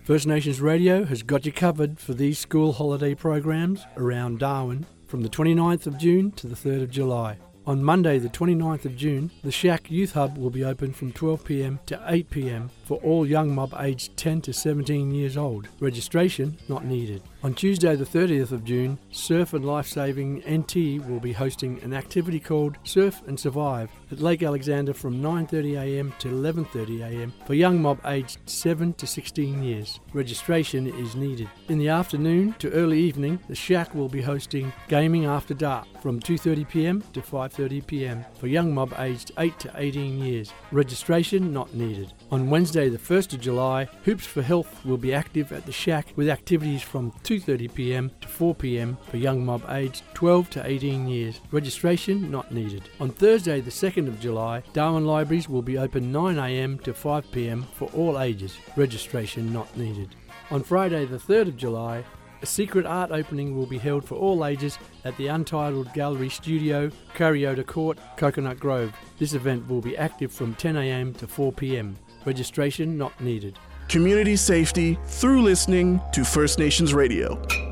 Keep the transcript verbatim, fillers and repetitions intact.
First Nations Radio has got you covered for these school holiday programs around Darwin from the twenty-ninth of June to the third of July. On Monday the twenty-ninth of June, the Shack Youth Hub will be open from twelve p m to eight p m for all young mob aged ten to seventeen years old. Registration not needed. On Tuesday the thirtieth of June, Surf and Lifesaving N T will be hosting an activity called Surf and Survive at Lake Alexander from nine thirty a m to eleven thirty a m for young mob aged seven to sixteen years. Registration is needed. In the afternoon to early evening, the Shack will be hosting Gaming After Dark from two thirty p m to five thirty p m for young mob aged eight to eighteen years. Registration not needed. On Wednesday the first of July, Hoops for Health will be active at the Shack with activities from two thirty p m to four p m for young mob aged twelve to eighteen years. Registration not needed. On Thursday the second of July, Darwin Libraries will be open nine a m to five p m for all ages. Registration not needed. On Friday the third of July, a secret art opening will be held for all ages at the Untitled Gallery Studio, Cariota Court, Coconut Grove. This event will be active from ten a m to four p m. Registration not needed. Community safety through listening to First Nations Radio.